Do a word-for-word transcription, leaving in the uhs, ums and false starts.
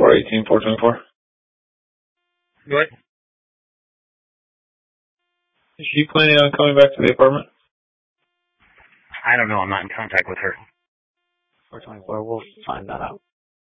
four eighteen, four twenty-four. What? Is she planning on coming back to the apartment? I don't know. I'm not in contact with her. four twenty-four, we'll find that out.